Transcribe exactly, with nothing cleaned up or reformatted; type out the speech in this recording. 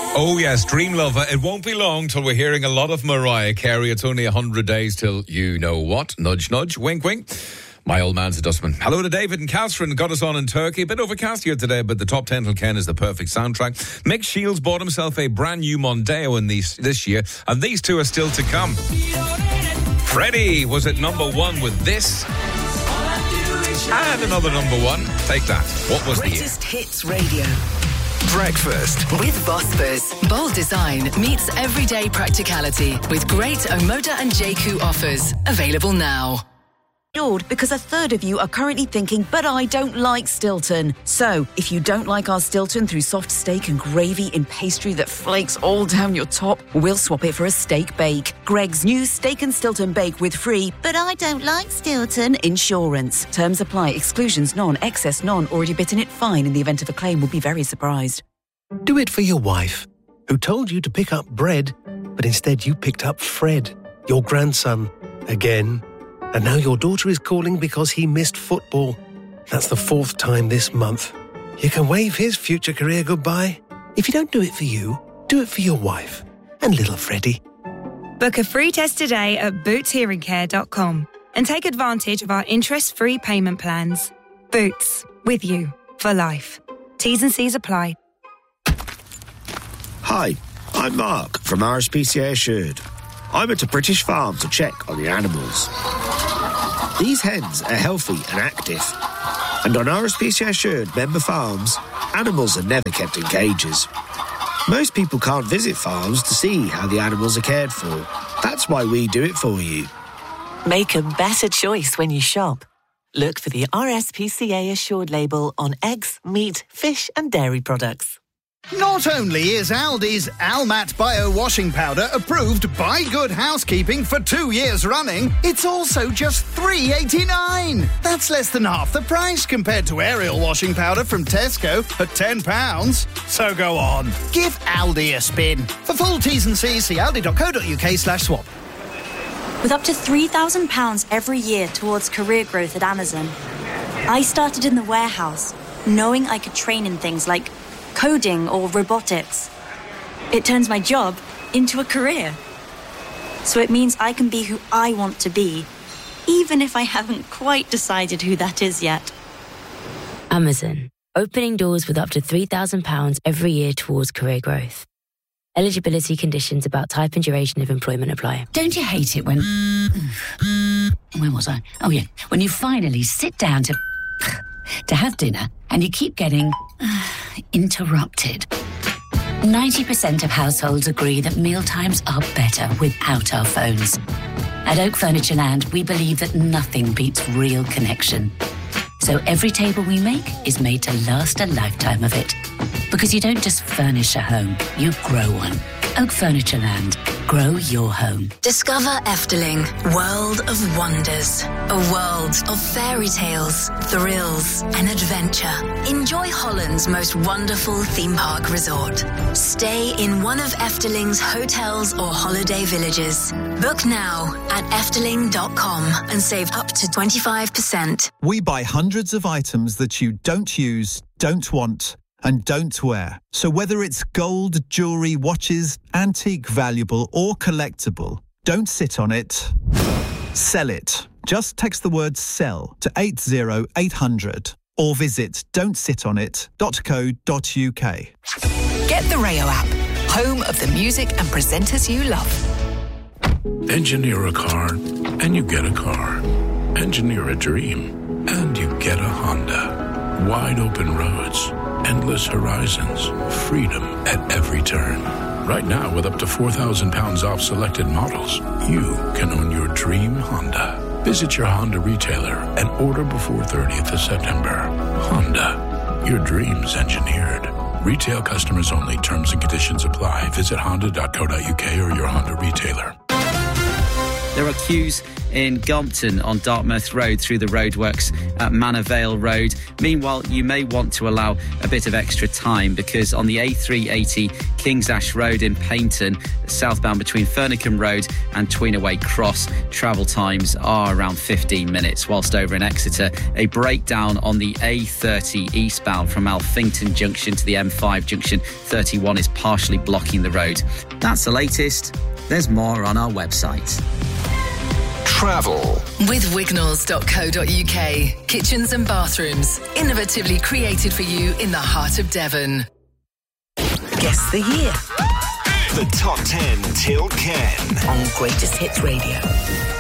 Oh yes, Dream Lover. It won't be long till we're hearing a lot of Mariah Carey. It's only one hundred days till you know what. Nudge, nudge, wink, wink. My old man's a dustman. Hello to David and Catherine. Got us on in Turkey. A bit overcast here today, but the top ten till Ken is the perfect soundtrack. Mick Shields bought himself a brand new Mondeo in these, this year, and these two are still to come. Freddie was at number one with this. And another number one. Take that. What was the year? Greatest Hits Radio. Breakfast with Vosper. Bold design meets everyday practicality with great Omoda and J Q offers. Available now. Because a third of you are currently thinking, but I don't like Stilton. So, if you don't like our Stilton through soft steak and gravy in pastry that flakes all down your top, we'll swap it for a steak bake. Greg's new Steak and Stilton bake with free, but I don't like Stilton insurance. Terms apply. Exclusions none. Excess none. Already bitten it fine. In the event of a claim, will be very surprised. Do it for your wife, who told you to pick up bread, but instead you picked up Fred, your grandson, again. And now your daughter is calling because he missed football. That's the fourth time this month. You can wave his future career goodbye. If you don't do it for you, do it for your wife and little Freddie. Book a free test today at boots hearing care dot com and take advantage of our interest-free payment plans. Boots, with you for life. T's and C's apply. Hi, I'm Mark from R S P C A Assured. I went to British Farm to check on the animals. These hens are healthy and active. And on R S P C A Assured member farms, animals are never kept in cages. Most people can't visit farms to see how the animals are cared for. That's why we do it for you. Make a better choice when you shop. Look for the R S P C A Assured label on eggs, meat, fish and dairy products. Not only is Aldi's Almat Bio Washing Powder approved by Good Housekeeping for two years running, it's also just three pounds eighty-nine. That's less than half the price compared to Ariel Washing Powder from Tesco at ten pounds. So go on, give Aldi a spin. For full T's and C's, see aldi.co.uk slash swap. With up to three thousand pounds every year towards career growth at Amazon, I started in the warehouse, knowing I could train in things like coding or robotics. It turns my job into a career. So it means I can be who I want to be, even if I haven't quite decided who that is yet. Amazon, opening doors with up to three thousand pounds every year towards career growth. Eligibility conditions about type and duration of employment apply. Don't you hate it when... Where was I? Oh, yeah. When you finally sit down to... to have dinner and you keep getting... interrupted. ninety percent of households agree that mealtimes are better without our phones. At Oak Furniture Land, we believe that nothing beats real connection. So every table we make is made to last a lifetime of it. Because you don't just furnish a home, you grow one. Oak Furniture Land. Grow your home. Discover Efteling, World of Wonders. A world of fairy tales, thrills, and adventure. Enjoy Holland's most wonderful theme park resort. Stay in one of Efteling's hotels or holiday villages. Book now at efteling dot com and save up to twenty-five percent. We buy hundreds of items that you don't use, don't want, and don't wear. So whether it's gold, jewellery, watches, antique, valuable or collectible, don't sit on it. Sell it. Just text the word SELL to eight zero eight hundred or visit don't sit on it dot co dot uk. Get the Rayo app, home of the music and presenters you love. Engineer a car and you get a car. Engineer a dream and you get a Honda. Wide open roads, endless horizons, freedom at every turn. Right now, with up to four thousand pounds off selected models, you can own your dream Honda. Visit your Honda retailer and order before thirtieth of September. Honda, your dreams engineered. Retail customers only. Terms and conditions apply. Visit honda dot co dot uk or your Honda retailer. There are queues in Gompton on Dartmouth Road through the roadworks at Manor Vale Road. Meanwhile, you may want to allow a bit of extra time because on the A three eighty Kings Ash Road in Paignton, southbound between Fernicombe Road and Tweenaway Cross, travel times are around fifteen minutes, whilst over in Exeter, a breakdown on the A thirty eastbound from Alphington Junction to the M five junction thirty-one is partially blocking the road. That's the latest. There's more on our website. Travel with wignalls dot co dot uk. Kitchens and bathrooms, innovatively created for you in the heart of Devon. Guess the year. The top ten till Ken on Greatest Hits Radio.